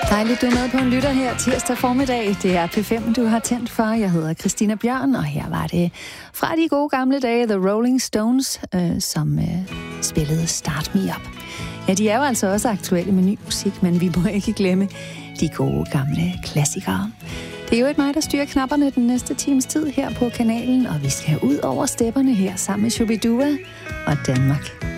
Dejligt, du er med på en lytter her tirsdag formiddag. Det er P5, du har tændt for. Jeg hedder Christina Bjørn, og her var det fra de gode gamle dage, The Rolling Stones, som spillede Start Me Up. Ja, de er jo altså også aktuelle med ny musik, men vi må ikke glemme de gode gamle klassikere. Det er jo mig, der styrer knapperne den næste times tid her på kanalen, og vi skal ud over stepperne her sammen med Shubidua og Danmark.